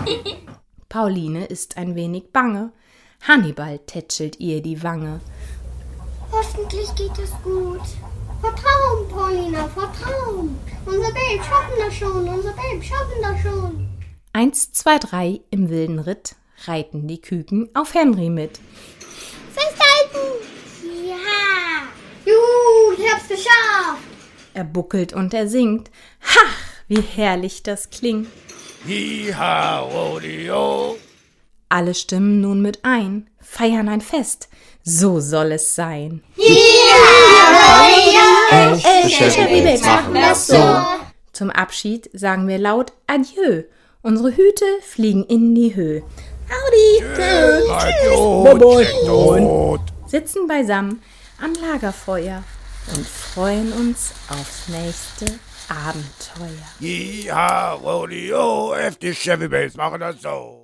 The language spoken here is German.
Pauline ist ein wenig bange. Hannibal tätschelt ihr die Wange. Hoffentlich geht es gut. Vertrauen, Paulina, vertrauen. Unser Babe schaffen das schon. 1, 2, 3 im wilden Ritt reiten die Küken auf Henry mit. Festhalten! Ja! Juhu, ich hab's geschafft! Er buckelt und er singt. Ha, wie herrlich das klingt. Jiha, Rodeo. Alle stimmen nun mit ein, feiern ein Fest. So soll es sein. Echte Chevy Babes machen das so. Zum Abschied sagen wir laut Adieu. Unsere Hüte fliegen in die Höhe. Howdy, sitzen beisammen am Lagerfeuer und freuen uns aufs nächste Abenteuer. Jiha, Rodeo, echte Chevy Babes machen das so.